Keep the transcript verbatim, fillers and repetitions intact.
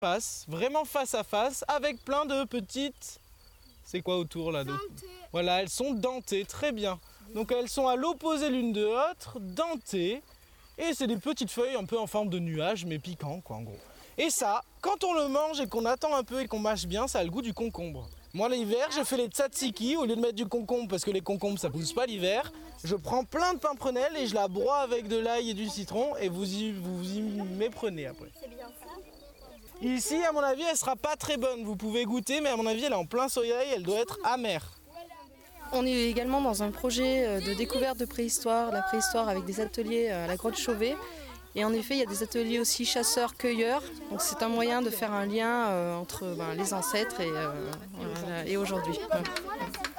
face, vraiment face à face, avec plein de petites... C'est quoi autour là? Voilà, elles sont dentées, très bien. Donc elles sont à l'opposé l'une de l'autre, dentées. Et c'est des petites feuilles un peu en forme de nuage, mais piquant quoi en gros. Et ça, quand on le mange et qu'on attend un peu et qu'on mâche bien, ça a le goût du concombre. Moi l'hiver, je fais les tzatziki, au lieu de mettre du concombre, parce que les concombres ça pousse pas l'hiver, je prends plein de pimprenelle et je la broie avec de l'ail et du citron et vous y, vous y méprenez après. C'est bien ça. Ici, à mon avis, elle sera pas très bonne. Vous pouvez goûter, mais à mon avis, elle est en plein soleil, elle doit être amère. On est également dans un projet de découverte de préhistoire, la préhistoire avec des ateliers à la grotte Chauvet. Et en effet, il y a des ateliers aussi chasseurs-cueilleurs. Donc c'est un moyen de faire un lien euh, entre ben, les ancêtres et, euh, voilà, et aujourd'hui. Ouais.